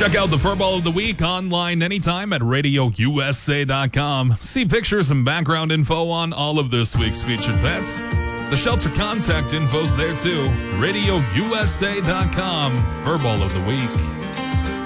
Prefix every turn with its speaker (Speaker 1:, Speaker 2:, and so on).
Speaker 1: Check out the Furball of the Week online anytime at RadioUSA.com. See pictures and background info on all of this week's featured pets. The shelter contact info's there too. RadioUSA.com. Furball of the Week.